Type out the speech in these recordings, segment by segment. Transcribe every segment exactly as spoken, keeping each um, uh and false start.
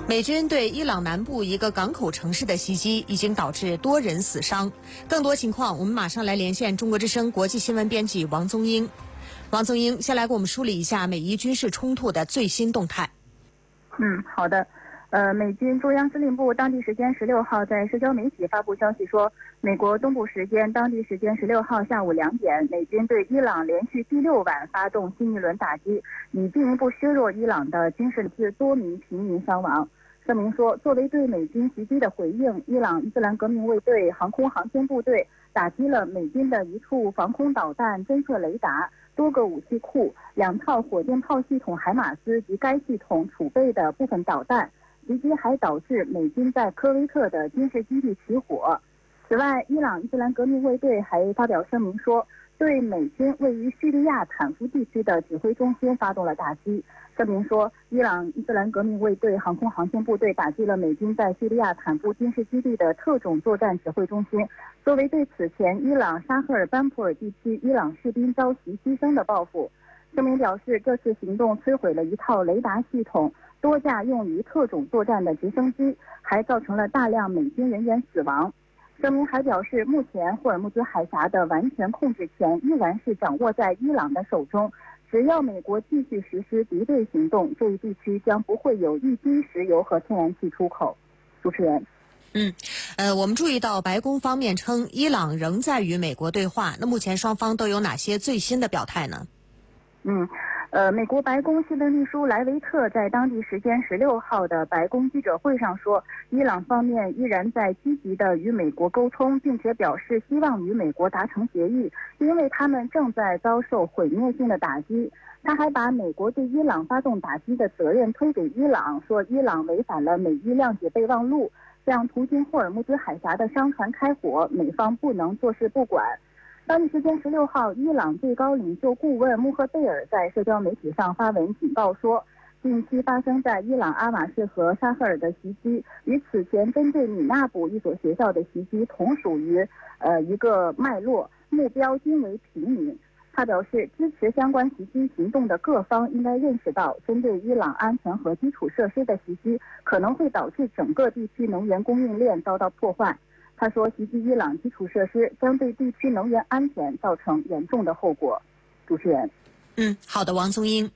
美军对伊朗南部一个港口城市的袭击已经导致多人死伤。更多情况，我们马上来连线中国之声国际新闻编辑王宗英。王宗英，先来给我们梳理一下美伊军事冲突的最新动态。 嗯，好的。呃，美军中央司令部当地时间十六号在社交媒体发布消息说，美国东部时间当地时间十六号下午两点，美军对伊朗连续第六晚发动新一轮打击，以进一步削弱伊朗的军事，致多名平民伤亡。声明说，作为对美军袭击的回应，伊朗伊斯兰革命卫队航空航天部队打击了美军的一处防空导弹侦测雷达、多个武器库、两套火箭炮系统海马斯及该系统储备的部分导弹。袭击还导致美军在科威特的军事基地起火。此外，伊朗伊斯兰革命卫队还发表声明说，对美军位于叙利亚坦夫地区的指挥中心发动了打击。声明说，伊朗伊斯兰革命卫队航空航天部队打击了美军在叙利亚坦夫军事基地的特种作战指挥中心，作为对此前伊朗沙赫尔班普尔地区伊朗士兵遭袭牺牲的报复。声明表示，这次行动摧毁了一套雷达系统、多架用于特种作战的直升机，还造成了大量美军人员死亡。声明还表示，目前霍尔木兹海峡的完全控制权依然是掌握在伊朗的手中，只要美国继续实施敌对行动，这一地区将不会有一滴石油和天然气出口。主持人。 嗯，呃，我们注意到白宫方面称，伊朗仍在与美国对话。那目前双方都有哪些最新的表态呢？ 嗯。呃，美国白宫新闻秘书莱维特在当地时间十六号的白宫记者会上说，伊朗方面依然在积极地与美国沟通，并且表示希望与美国达成协议，因为他们正在遭受毁灭性的打击。他还把美国对伊朗发动打击的责任推给伊朗，说伊朗违反了美伊谅解备忘录，向途经霍尔木兹海峡的商船开火，美方不能坐视不管。当地时间十六号，伊朗最高领袖顾问穆赫贝尔在社交媒体上发文警告说，近期发生在伊朗阿瓦士和沙赫尔的袭击，与此前针对米纳卜一所学校的袭击同属于呃一个脉络，目标均为平民。他表示，支持相关袭击行动的各方应该认识到，针对伊朗安全和基础设施的袭击可能会导致整个地区能源供应链遭到破坏。他说，袭击伊朗基础设施将对地区能源安全造成严重的后果。主持人。 嗯，好的，王宗英。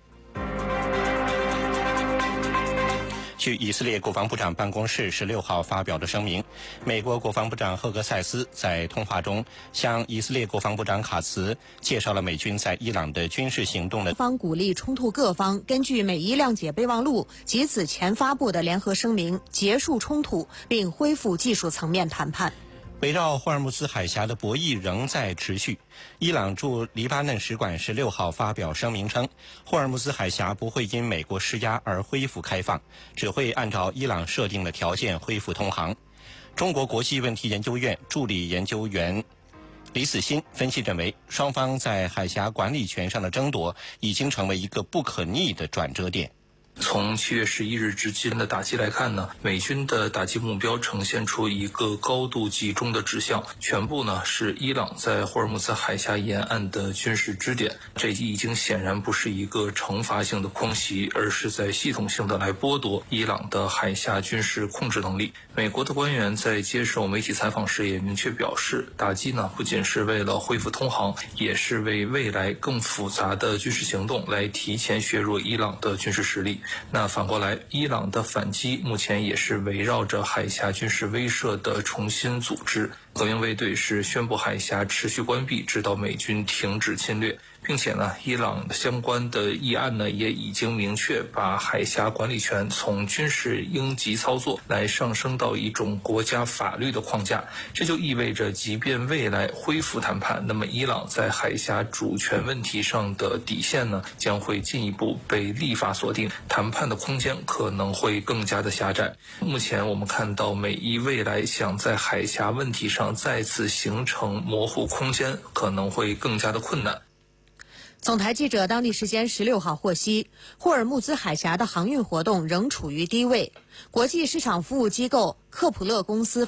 据以色列国防部长办公室十六号发表的声明，美国国防部长赫格塞斯在通话中向以色列国防部长卡茨介绍了美军在伊朗的军事行动的。 方鼓励冲突各方根据美伊谅解备忘录及此前发布的联合声明结束冲突，并恢复技术层面谈判。 围绕霍尔木兹海峡的博弈仍在持续。伊朗驻黎巴嫩使馆十六号发表声明称，霍尔木兹海峡不会因美国施压而恢复开放，只会按照伊朗设定的条件恢复通航。中国国际问题研究院助理研究员李死新分析认为，双方在海峡管理权上的争夺已经成为一个不可逆的转折点。 从七月十一日至今的打击来看呢，美军的打击目标呈现出一个高度集中的指向，全部呢是伊朗在霍尔木兹海峡沿岸的军事支点。这已经显然不是一个惩罚性的空袭，而是在系统性的来剥夺伊朗的海峡军事控制能力。美国的官员在接受媒体采访时也明确表示，打击呢不仅是为了恢复通航，也是为未来更复杂的军事行动来提前削弱伊朗的军事实力。那反过来，伊朗的反击目前也是围绕着海峡军事威慑的重新组织。革命卫队是宣布海峡持续关闭，直到美军停止侵略，并且呢，伊朗相关的议案呢也已经明确把海峡管理权从军事应急操作来上升到一种国家法律的框架。这就意味着，即便未来恢复谈判，那么伊朗在海峡主权问题上的底线呢将会进一步被立法锁定，谈判的空间可能会更加的狭窄。目前我们看到，美伊未来想在海峡问题上再次形成模糊空间，可能会更加的困难。 总台记者当地时间十六号获悉，霍尔木兹海峡的航运活动仍处于低位。国际市场服务机构克普勒公司